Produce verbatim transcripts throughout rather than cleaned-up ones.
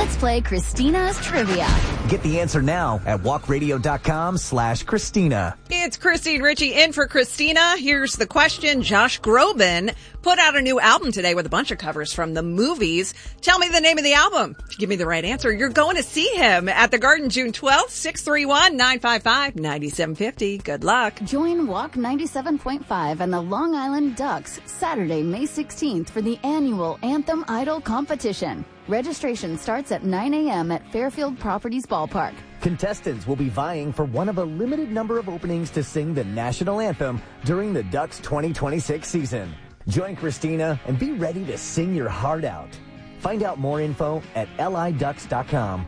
Let's play Christina's Trivia. Get the answer now at walkradio.com slash Christina. It's Christine Ritchie in for Christina. Here's the question. Josh Groban put out a new album today with a bunch of covers from the movies. Tell me the name of the album. If you give me the right answer, you're going to see him at the Garden June twelfth, six three one, nine five five, nine seven five zero. Good luck. Join Walk ninety-seven point five and the Long Island Ducks Saturday, May sixteenth for the annual Anthem Idol competition. Registration starts at nine a.m. at Fairfield Properties Ballpark. Contestants will be vying for one of a limited number of openings to sing the national anthem during the Ducks twenty twenty-six season. Join Christina and be ready to sing your heart out. Find out more info at L I ducks dot com.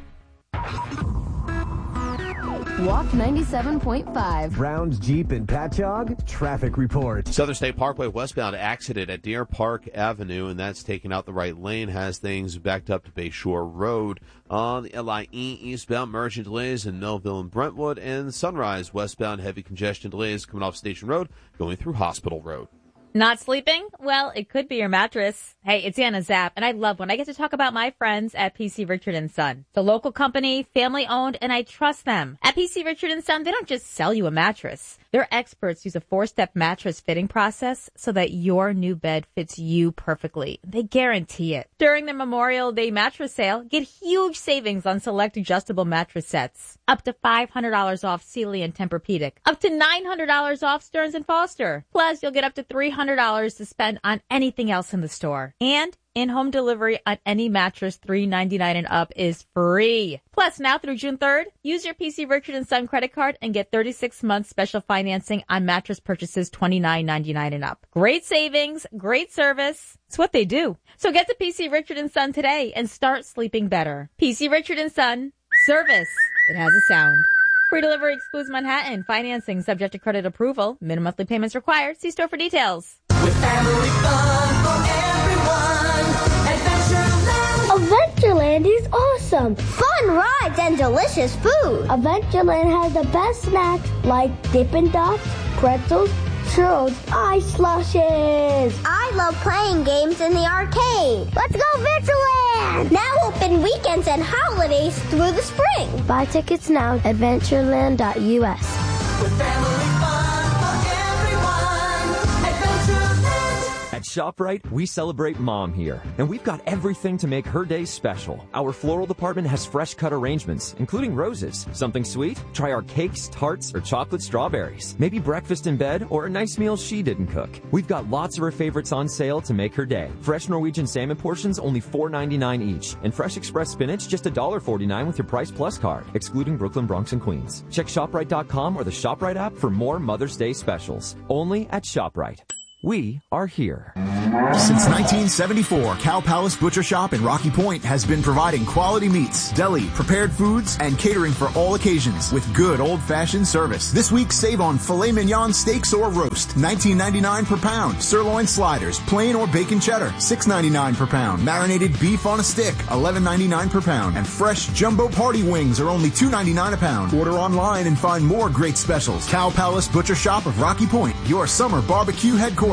Walk ninety-seven point five. Brown's Jeep and Patchogue traffic report. Southern State Parkway westbound accident at Deer Park Avenue, and that's taken out the right lane, has things backed up to Bayshore Road. On the L I E eastbound, merging delays in Melville and Brentwood, and Sunrise westbound, heavy congestion delays coming off Station Road, going through Hospital Road. Not sleeping? Well, it could be your mattress. Hey, it's Anna Zapp, and I love when I get to talk about my friends at P C Richard and Son. The local company, family owned, and I trust them. At P C Richard and Son, they don't just sell you a mattress. Their experts use a four-step mattress fitting process so that your new bed fits you perfectly. They guarantee it. During their Memorial Day mattress sale, get huge savings on select adjustable mattress sets. Up to five hundred dollars off Sealy and Tempur-Pedic. Up to nine hundred dollars off Stearns and Foster. Plus, you'll get up to three hundred dollars to spend on anything else in the store. And in-home delivery on any mattress three ninety-nine and up is free. Plus, now through June third, use your P C Richard and Son credit card and get thirty-six months special financing on mattress purchases twenty-nine ninety-nine and up. Great savings, great service. It's what they do. So get to P C Richard and Son today and start sleeping better. P C Richard and Son, service that has a sound. Free delivery excludes Manhattan. Financing subject to credit approval. Minimum monthly payments required. See store for details. With family fun for everyone, Adventureland. Adventureland is awesome. Fun rides and delicious food. Adventureland has the best snacks like Dippin' Dots, pretzels, churros, ice slushes. I love playing games in the arcade. Let's go Adventureland! Now open weekends and holidays through the spring. Buy tickets now at adventureland dot U S. With family fun for everyone, Adventureland. At ShopRite, we celebrate Mom here, and we've got everything to make her day special. Our floral department has fresh cut arrangements, including roses. Something sweet? Try our cakes, tarts, or chocolate strawberries. Maybe breakfast in bed or a nice meal she didn't cook. We've got lots of her favorites on sale to make her day. Fresh Norwegian salmon portions only four ninety-nine each, and Fresh Express spinach just one forty-nine with your Price Plus card, excluding Brooklyn, Bronx, and Queens. Check ShopRite dot com or the ShopRite app for more Mother's Day specials. Only at ShopRite. We are here. Since nineteen seventy-four, Cow Palace Butcher Shop in Rocky Point has been providing quality meats, deli, prepared foods, and catering for all occasions with good old-fashioned service. This week, save on filet mignon steaks or roast, nineteen ninety-nine per pound. Sirloin sliders, plain or bacon cheddar, six ninety-nine per pound. Marinated beef on a stick, eleven ninety-nine per pound. And fresh jumbo party wings are only two ninety-nine a pound. Order online and find more great specials. Cow Palace Butcher Shop of Rocky Point, your summer barbecue headquarters.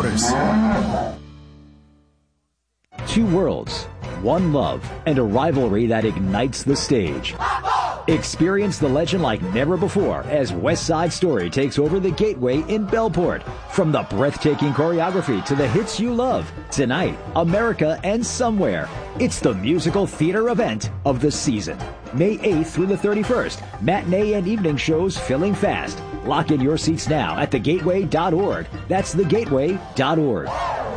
Two worlds, one love, and a rivalry that ignites the stage. Experience the legend like never before as West Side Story takes over the Gateway in Bellport. From the breathtaking choreography to the hits you love, tonight, America and Somewhere. It's the musical theater event of the season. May eighth through the thirty-first. Matinee and evening shows filling fast. Lock in your seats now at the gateway dot org. That's the gateway dot org.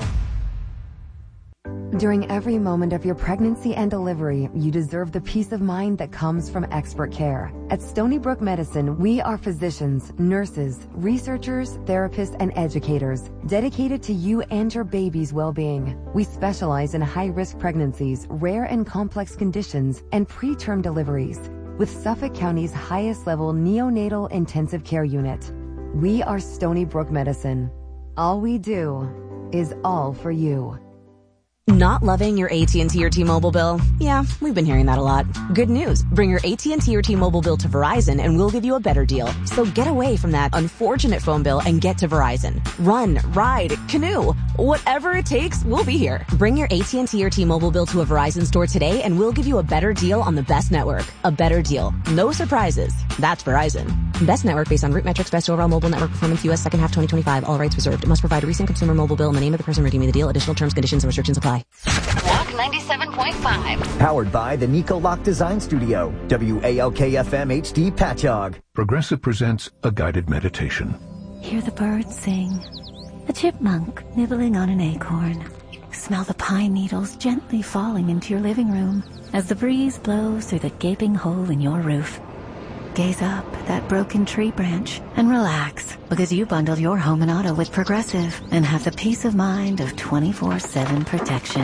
During every moment of your pregnancy and delivery, you deserve the peace of mind that comes from expert care. At Stony Brook Medicine, we are physicians, nurses, researchers, therapists, and educators dedicated to you and your baby's well-being. We specialize in high-risk pregnancies, rare and complex conditions, and preterm deliveries with Suffolk County's highest-level neonatal intensive care unit. We are Stony Brook Medicine. All we do is all for you. Not loving your A T and T or T-Mobile bill? Yeah, we've been hearing that a lot. Good news. Bring your A T and T or T-Mobile bill to Verizon and we'll give you a better deal. So get away from that unfortunate phone bill and get to Verizon. Run, ride, canoe. Whatever it takes, we'll be here. Bring your A T and T or T-Mobile bill to a Verizon store today and we'll give you a better deal on the best network. A better deal. No surprises. That's Verizon. Best network based on root metrics, best overall mobile network performance, U S second half twenty twenty-five. All rights reserved. It must provide a recent consumer mobile bill in the name of the person redeeming the deal. Additional terms, conditions, and restrictions apply. Walk ninety-seven point five. Powered by the Nico Lock Design Studio. W A L K F M H D Patchogue. Progressive presents a guided meditation. Hear the birds sing. A chipmunk nibbling on an acorn. Smell the pine needles gently falling into your living room as the breeze blows through the gaping hole in your roof. Gaze up at that broken tree branch and relax because you bundled your home and auto with Progressive and have the peace of mind of twenty-four seven protection.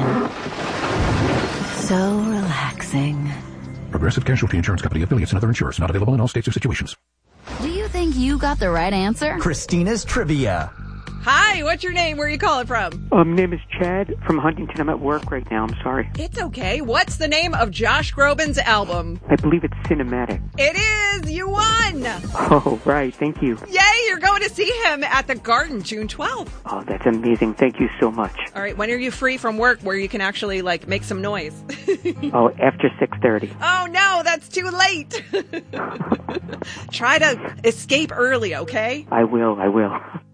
So relaxing. Progressive Casualty Insurance Company, affiliates, and other insurers. Not available in all states or situations. Do you think you got the right answer? Christina's Trivia. Hi, what's your name? Where are you calling from? Um, name is Chad from Huntington. I'm at work right now. I'm sorry. It's okay. What's the name of Josh Groban's album? I believe it's Cinematic. It is! You won! Oh, right. Thank you. Yay! You're going to see him at the Garden June twelfth. Oh, that's amazing. Thank you so much. All right. When are you free from work where you can actually, like, make some noise? Oh, after six thirty. Oh, no. That's too late. Try to escape early, okay? I will. I will.